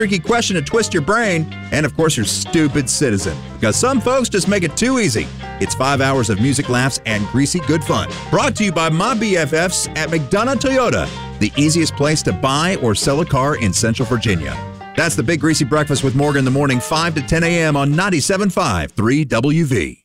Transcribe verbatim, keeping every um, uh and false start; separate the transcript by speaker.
Speaker 1: tricky question to twist your brain, and of course your stupid citizen. Because some folks just make it too easy. It's five hours of music, laughs, and greasy good fun. Brought to you by my B F Fs at McDonough Toyota, the easiest place to buy or sell a car in Central Virginia. That's the Big Greasy Breakfast with Morgan in the morning, five to ten a.m. on ninety-seven point five, three W V.